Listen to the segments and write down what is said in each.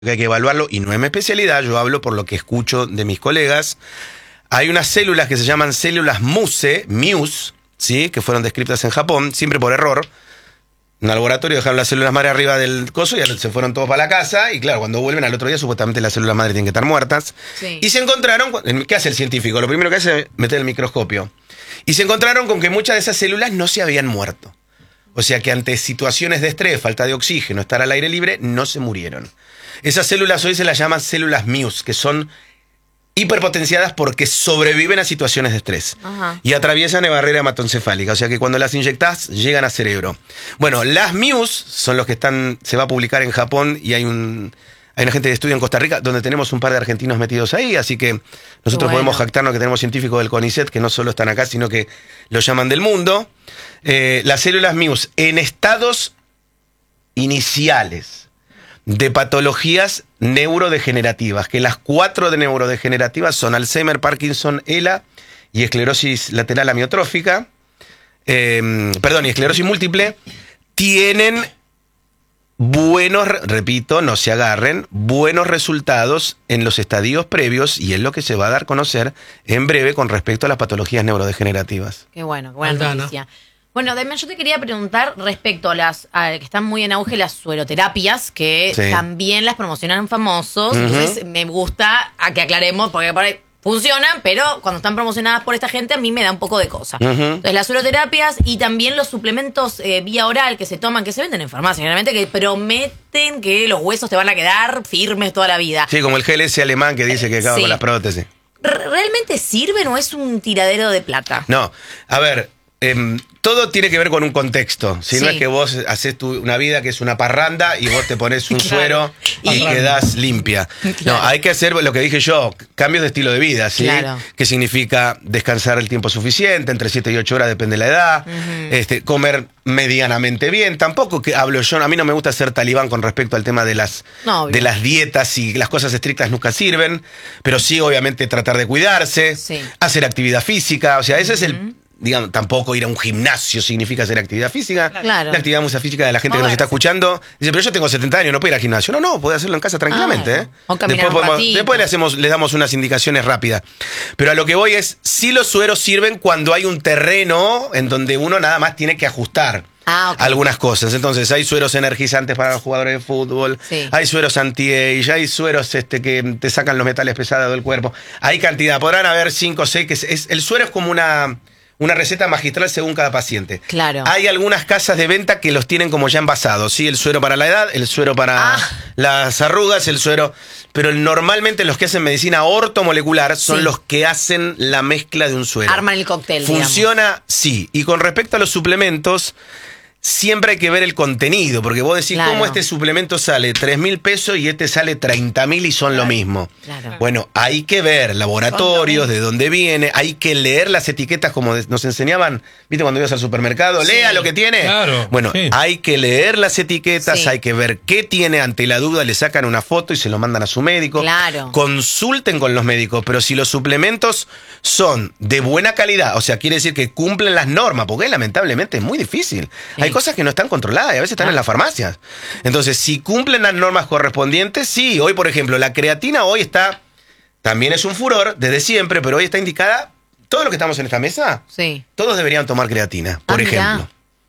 que hay que evaluarlo, y no es mi especialidad, yo hablo por lo que escucho de mis colegas. Hay unas células que se llaman células Muse, ¿sí? Que fueron descritas en Japón, siempre por error. En el laboratorio dejaron las células madre arriba del coso y se fueron todos para la casa. Y claro, cuando vuelven al otro día, supuestamente las células madre tienen que estar muertas. Sí. Y se encontraron, ¿qué hace el científico? Lo primero que hace es meter el microscopio. Y se encontraron con que muchas de esas células no se habían muerto. O sea que ante situaciones de estrés, falta de oxígeno, estar al aire libre, no se murieron. Esas células hoy se las llaman células Muse, que son hiperpotenciadas porque sobreviven a situaciones de estrés. Ajá. Y atraviesan la barrera hematoencefálica, o sea que cuando las inyectás llegan al cerebro. Bueno, las Muse son los que se va a publicar en Japón y hay una gente que estudia en Costa Rica donde tenemos un par de argentinos metidos ahí, así que nosotros podemos jactarnos que tenemos científicos del CONICET que no solo están acá, sino que los llaman del mundo. Las células Muse en estados iniciales de patologías neurodegenerativas, que las 4 de neurodegenerativas son Alzheimer, Parkinson, ELA y esclerosis lateral amiotrófica, y esclerosis múltiple, tienen buenos, repito, no se agarren, buenos resultados en los estadios previos y es lo que se va a dar a conocer en breve con respecto a las patologías neurodegenerativas. Qué buena noticia. Bueno, Demian, yo te quería preguntar respecto a que están muy en auge las sueroterapias, que también las promocionan famosos. Entonces, me gusta a que aclaremos, porque por ahí funcionan, pero cuando están promocionadas por esta gente, a mí me da un poco de cosa. Entonces, las sueroterapias y también los suplementos vía oral que se toman, que se venden en farmacia, generalmente, que prometen que los huesos te van a quedar firmes toda la vida. Sí, como el GLS alemán que dice que acaba con las prótesis. ¿Realmente sirven o es un tiradero de plata? No, a ver... todo tiene que ver con un contexto. Si no es que vos haces una vida que es una parranda y vos te pones un suero y quedás limpia. No, hay que hacer lo que dije yo, cambios de estilo de vida, ¿sí? Claro. Que significa descansar el tiempo suficiente, entre 7 y 8 horas, depende de la edad. Comer medianamente bien. Tampoco que hablo yo, a mí no me gusta ser talibán con respecto al tema de las dietas y las cosas estrictas nunca sirven, pero sí, obviamente, tratar de cuidarse, hacer actividad física, o sea, ese es el... Digamos, tampoco ir a un gimnasio significa hacer actividad física. Claro. La actividad física de la gente que nos está escuchando dice, pero yo tengo 70 años, no puedo ir al gimnasio. No, puede hacerlo en casa tranquilamente. O caminar después les damos unas indicaciones rápidas. Pero a lo que voy es, sí los sueros sirven cuando hay un terreno en donde uno nada más tiene que ajustar algunas cosas. Entonces hay sueros energizantes para los jugadores de fútbol, hay sueros anti-age, hay sueros que te sacan los metales pesados del cuerpo. Hay cantidad, podrán haber 5 o 6, el suero es como una receta magistral según cada paciente. Claro. Hay algunas casas de venta que los tienen como ya envasados, ¿sí? El suero para la edad, el suero para las arrugas, el suero... Pero normalmente los que hacen medicina ortomolecular son los que hacen la mezcla de un suero. Arman el cóctel, Funciona, digamos. sí. Y con respecto a los suplementos... Siempre hay que ver el contenido, porque vos decís, ¿cómo este suplemento sale 3.000 pesos y este sale 30.000 y son lo mismo? Claro. Bueno, hay que ver laboratorios, de dónde viene, hay que leer las etiquetas como nos enseñaban, ¿viste? Cuando ibas al supermercado, lea lo que tiene. Claro, bueno, hay que leer las etiquetas, hay que ver qué tiene, ante la duda le sacan una foto y se lo mandan a su médico. Claro. Consulten con los médicos, pero si los suplementos son de buena calidad, o sea, quiere decir que cumplen las normas, porque lamentablemente es muy difícil. Hay cosas que no están controladas y a veces están en las farmacias. Entonces, si cumplen las normas correspondientes, sí. Hoy, por ejemplo, la creatina hoy también es un furor desde siempre, pero hoy está indicada, todos los que estamos en esta mesa, todos deberían tomar creatina, por ejemplo.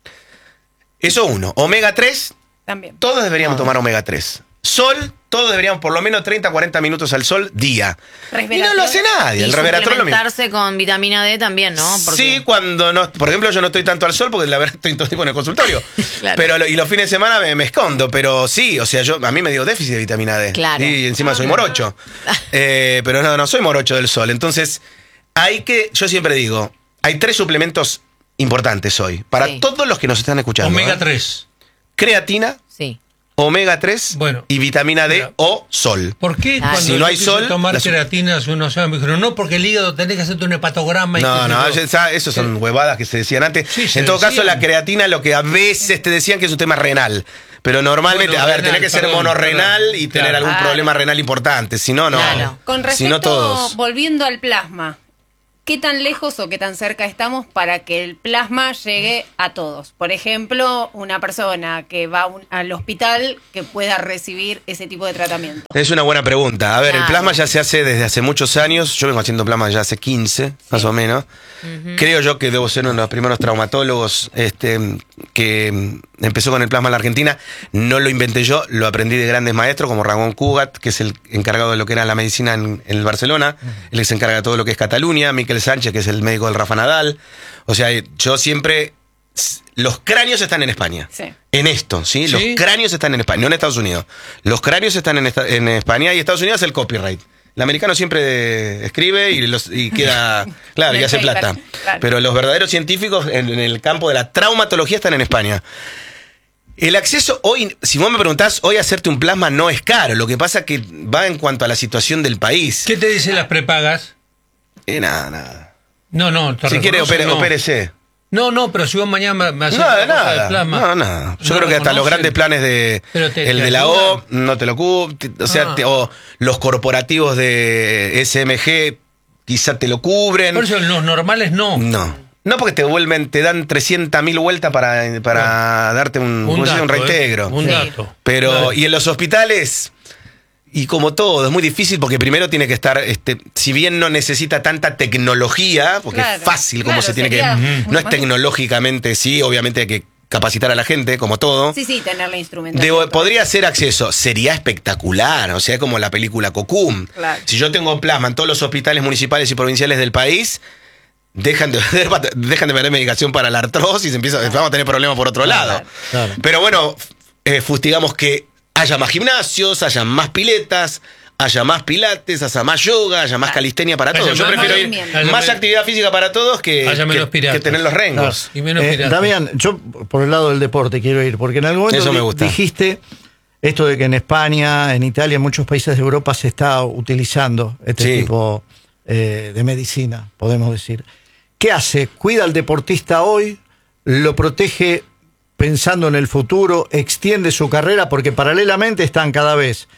Eso uno. Omega 3, también. Todos deberíamos tomar omega 3. Sol, todos deberíamos por lo menos 30, 40 minutos al sol día. Y no lo hace nadie. El resveratrol lo mismo. Suplementarse con vitamina D también, ¿no? Sí, cuando no... Por ejemplo, yo no estoy tanto al sol porque la verdad estoy todo el tiempo en el consultorio. Y los fines de semana me escondo. Pero sí, o sea, a mí me dio déficit de vitamina D. Claro. Y encima soy morocho. Pero no soy morocho del sol. Entonces, yo siempre digo, hay 3 suplementos importantes hoy. Para todos los que nos están escuchando. Omega 3. Creatina. Omega 3 y vitamina D o sol. ¿Por qué cuando si no hay sol tomar creatina uno sabe? Me dijeron, no, porque el hígado tenés que hacerte un hepatograma. Eso son huevadas que se decían antes. En todo caso, la creatina lo que a veces te decían que es un tema renal. Pero normalmente, tenés que ser monorrenal y tener algún problema renal importante. Si no, no. Con respecto, volviendo al plasma, ¿qué tan lejos o qué tan cerca estamos para que el plasma llegue a todos? Por ejemplo, una persona que va al hospital que pueda recibir ese tipo de tratamiento. Es una buena pregunta. A ver, Claro. el plasma ya se hace desde hace muchos años. Yo vengo haciendo plasma ya hace 15, más o menos. Creo yo que debo ser uno de los primeros traumatólogos que empezó con el plasma en la Argentina. No lo inventé yo, lo aprendí de grandes maestros como Ramón Cugat, que es el encargado de lo que era la medicina en el Barcelona. Él se encarga de todo lo que es Cataluña. Miquel Sánchez, que es el médico del Rafa Nadal. O sea, yo siempre... Los cráneos están en España. Sí. En esto, ¿sí? Los ¿Sí? cráneos están en España, no en Estados Unidos. Los cráneos están en España y Estados Unidos es el copyright. El americano siempre escribe y queda... Claro, y hace plata. Claro. Pero los verdaderos científicos en el campo de la traumatología están en España. El acceso hoy, si vos me preguntás, hoy hacerte un plasma no es caro. Lo que pasa que va en cuanto a la situación del país. ¿Qué te dicen las prepagas? Nada. No, te Si quiere, reconocen, no. opérese. No, pero si vos mañana me haces Nada, una cosa de nada. plasma. No. Yo No creo que hasta los reconocen. grandes planes de Pero te el de la ayudan. O no te lo cubren, o sea, Ah. o los corporativos de SMG quizá te lo cubren. Por eso los normales no. No, porque te dan 300.000 vueltas para darte un reintegro. Un Sí. dato. Pero, Claro. y en los hospitales, y como todo, es muy difícil porque primero tiene que estar, si bien no necesita tanta tecnología, porque Claro, es fácil como claro, se tiene que... sería No es más- tecnológicamente, sí, obviamente hay que capacitar a la gente, como todo. Sí, tener la instrumentación. Podría ser acceso, sería espectacular, o sea, como la película Cocum. Claro. Si yo tengo plasma en todos los hospitales municipales y provinciales del país, dejan de vender medicación para la artrosis, vamos a tener problemas por otro lado. Claro. Pero bueno, fustigamos que haya más gimnasios, haya más piletas, haya más pilates, haya más yoga, haya más calistenia para Haya todos. Yo más prefiero ir movimiento. Haya más men- actividad física para todos que Haya menos piratas. tener los rengos. Y menos pirata. Damián, yo por el lado del deporte quiero ir, porque en algún momento Eso me gusta. dijiste esto de que en España, en Italia, en muchos países de Europa se está utilizando este Sí. tipo de medicina, podemos decir. ¿Qué hace? ¿Cuida al deportista hoy? ¿Lo protege pensando en el futuro? ¿Extiende su carrera? Porque paralelamente están cada vez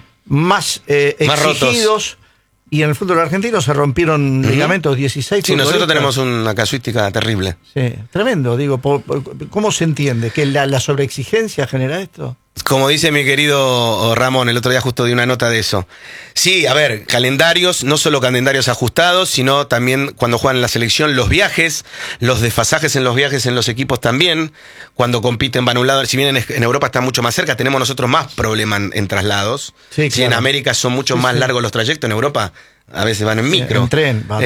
más Más exigidos. Y en el fútbol argentino se rompieron ligamentos 16 Sí, nosotros futbolistas. tenemos una casuística terrible. Sí, tremendo, digo, ¿cómo se entiende? ¿Que la sobreexigencia genera esto? Como dice mi querido Ramón, el otro día justo di una nota de eso. Sí, a ver, calendarios, no solo calendarios ajustados, sino también cuando juegan en la selección, los viajes, los desfasajes en los viajes en los equipos también, cuando compiten van a un lado, si bien en Europa está mucho más cerca, tenemos nosotros más problemas en traslados. Sí, Si en claro. América son mucho más largos los trayectos, en Europa a veces van en micro. en tren, van.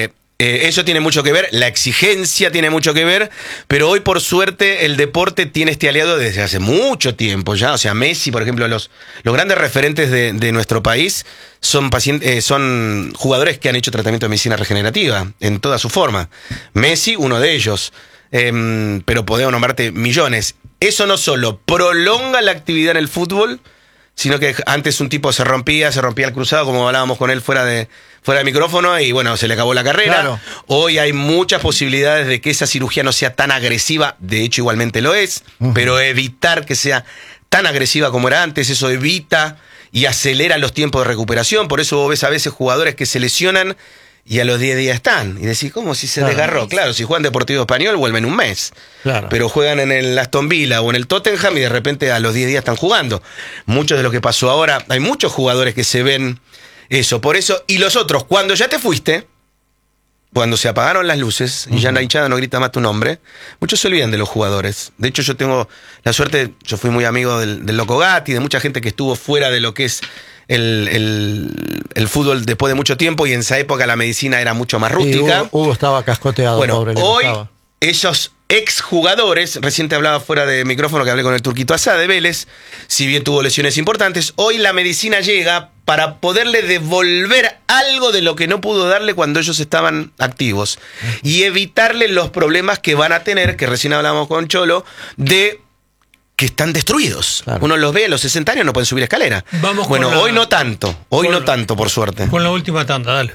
Eso tiene mucho que ver, la exigencia tiene mucho que ver, pero hoy por suerte el deporte tiene este aliado desde hace mucho tiempo ya. O sea, Messi, por ejemplo, los grandes referentes de nuestro país son jugadores que han hecho tratamiento de medicina regenerativa en toda su forma. Messi, uno de ellos, pero podemos nombrarte millones. Eso no solo prolonga la actividad en el fútbol, sino que antes un tipo se rompía el cruzado, como hablábamos con él fuera de micrófono, y bueno, se le acabó la carrera. Claro. Hoy hay muchas posibilidades de que esa cirugía no sea tan agresiva, de hecho igualmente lo es, pero evitar que sea tan agresiva como era antes, eso evita y acelera los tiempos de recuperación. Por eso vos ves a veces jugadores que se lesionan y a los 10 días están. Y decís, ¿cómo si se Claro. desgarró? Claro, si juegan Deportivo Español vuelven un mes. Claro. Pero juegan en el Aston Villa o en el Tottenham y de repente a los 10 días están jugando. Muchos de lo que pasó ahora, hay muchos jugadores que se ven eso. Por eso, y los otros, cuando ya te fuiste, cuando se apagaron las luces y ya la hinchada no grita más tu nombre, muchos se olvidan de los jugadores. De hecho, yo tengo la suerte, yo fui muy amigo del Loco Gatti, de mucha gente que estuvo fuera de lo que es el fútbol después de mucho tiempo, y en esa época la medicina era mucho más Sí, rústica. Hugo estaba cascoteado, Bueno, pobre, le hoy costaba. esos exjugadores, recién te hablaba fuera de micrófono que hablé con el Turquito Asá de Vélez, si bien tuvo lesiones importantes, hoy la medicina llega para poderle devolver algo de lo que no pudo darle cuando ellos estaban activos y evitarle los problemas que van a tener, que recién hablábamos con Cholo, de que están destruidos. Claro. Uno los ve a los 60 años, no pueden subir escalera. Vamos bueno, con la- hoy no tanto, por suerte. Con la última tanda, dale.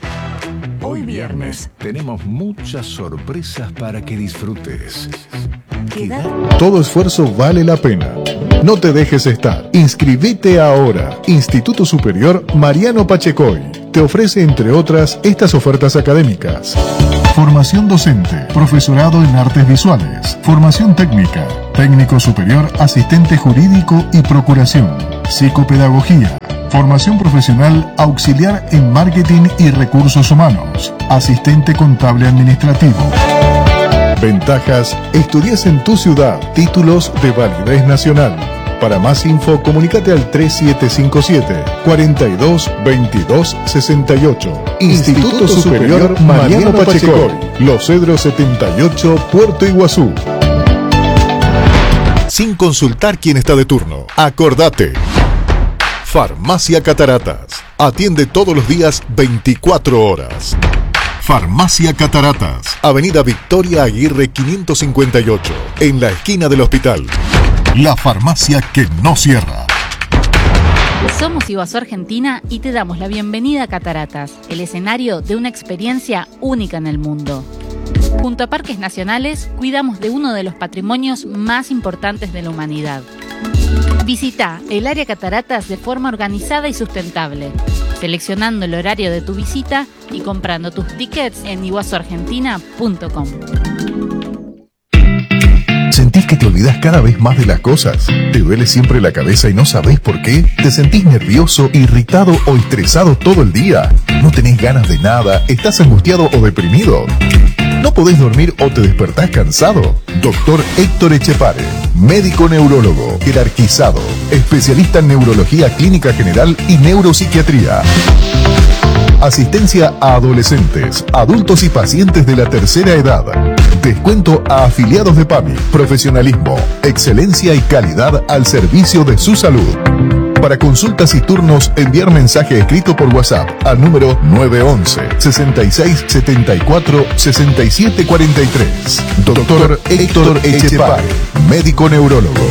Hoy viernes tenemos muchas sorpresas para que disfrutes. Todo esfuerzo vale la pena. No te dejes estar. Inscribite ahora. Instituto Superior Mariano Pachecoy te ofrece, entre otras, estas ofertas académicas: formación docente, profesorado en artes visuales, formación técnica, técnico superior, asistente jurídico y procuración, psicopedagogía, formación profesional auxiliar en marketing y recursos humanos, asistente contable administrativo. Ventajas: estudias en tu ciudad, títulos de validez nacional. Para más info, comunícate al 3757 42 22 68. Instituto Superior Mariano Pachecoy, Los Cedros 78, Puerto Iguazú. Sin consultar quién está de turno. Acordate. Farmacia Cataratas. Atiende todos los días 24 horas. Farmacia Cataratas, Avenida Victoria Aguirre 558, en la esquina del hospital. La farmacia que no cierra. Somos Iguazú Argentina y te damos la bienvenida a Cataratas, el escenario de una experiencia única en el mundo. Junto a Parques Nacionales, cuidamos de uno de los patrimonios más importantes de la humanidad. Visita el área Cataratas de forma organizada y sustentable, seleccionando el horario de tu visita y comprando tus tickets en iguazuargentina.com. ¿Sentís que te olvidás cada vez más de las cosas? ¿Te duele siempre la cabeza y no sabés por qué? ¿Te sentís nervioso, irritado o estresado todo el día? ¿No tenés ganas de nada? ¿Estás angustiado o deprimido? ¿No podés dormir o te despertás cansado? Doctor Héctor Echepare, médico neurólogo, jerarquizado, especialista en neurología clínica general y neuropsiquiatría. Asistencia a adolescentes, adultos y pacientes de la tercera edad. Descuento a afiliados de PAMI. Profesionalismo, excelencia y calidad al servicio de su salud. Para consultas y turnos, enviar mensaje escrito por WhatsApp al número 911-6674-6743. Doctor Héctor Echepare, médico neurólogo.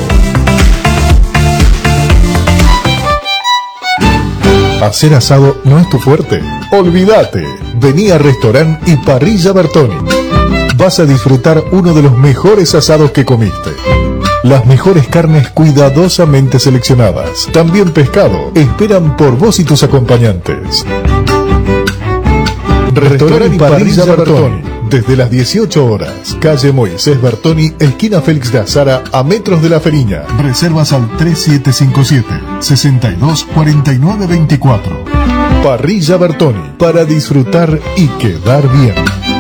¿Hacer asado no es tu fuerte? Olvídate. Vení a Restaurant y Parrilla Bertoni. Vas a disfrutar uno de los mejores asados que comiste. Las mejores carnes cuidadosamente seleccionadas. También pescado. Esperan por vos y tus acompañantes. Restaurant y Parrilla Bertoni. Desde las 18 horas. Calle Moisés Bertoni, esquina Félix de Azara, a metros de La Feriña. Reservas al 3757-624924. Parrilla Bertoni. Para disfrutar y quedar bien.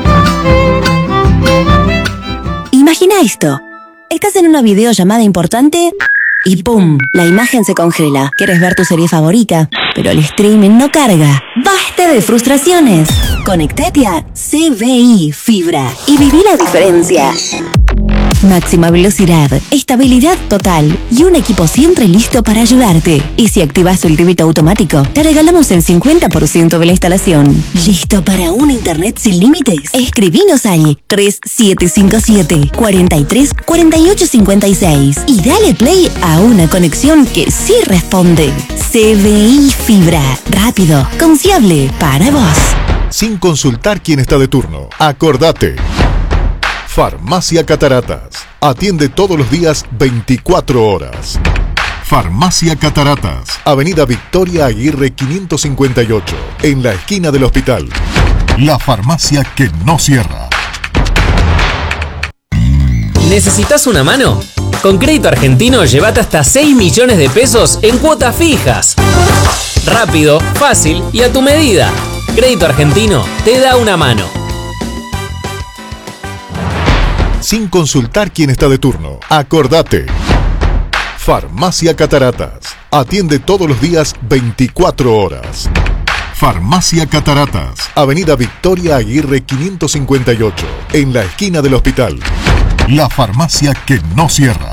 Imagina esto. Estás en una videollamada importante y ¡pum! La imagen se congela. ¿Quieres ver tu serie favorita? Pero el streaming no carga. ¡Basta de frustraciones! Conectate a CBI Fibra y viví la diferencia. Máxima velocidad, estabilidad total y un equipo siempre listo para ayudarte. Y si activas el débito automático, te regalamos el 50% de la instalación. ¿Listo para un internet sin límites? Escribinos al 3757 43 48 56 y dale play a una conexión que sí responde. CBI Fibra, rápido, confiable para vos. Sin consultar quién está de turno. Acordate. Farmacia Cataratas. Atiende todos los días 24 horas. Farmacia Cataratas. Avenida Victoria Aguirre 558. En la esquina del hospital. La farmacia que no cierra. ¿Necesitas una mano? Con Crédito Argentino llévate hasta 6 millones de pesos en cuotas fijas. Rápido, fácil y a tu medida. Crédito Argentino te da una mano. Sin consultar quién está de turno. Acordate. Farmacia Cataratas. Atiende todos los días 24 horas. Farmacia Cataratas. Avenida Victoria Aguirre 558. En la esquina del hospital. La farmacia que no cierra.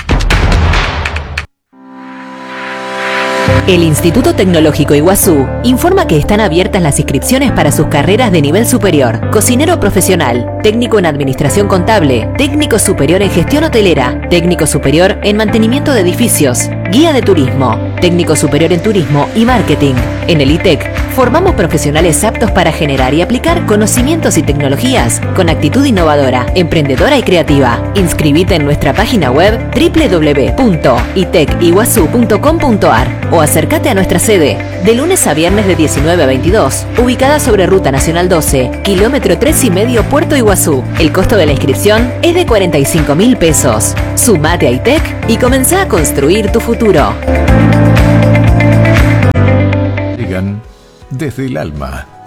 El Instituto Tecnológico Iguazú informa que están abiertas las inscripciones para sus carreras de nivel superior: cocinero profesional, técnico en administración contable, técnico superior en gestión hotelera, técnico superior en mantenimiento de edificios, guía de turismo, técnico superior en turismo y marketing. En el ITEC Formamos profesionales aptos para generar y aplicar conocimientos y tecnologías con actitud innovadora, emprendedora y creativa. Inscribite en nuestra página web www.iteciguazú.com.ar o acércate a nuestra sede de lunes a viernes de 19 a 22, ubicada sobre Ruta Nacional 12, kilómetro 3,5 Puerto Iguazú. El costo de la inscripción es de 45.000 pesos. Sumate a ITEC y comenzá a construir tu futuro. Llegan desde el alma.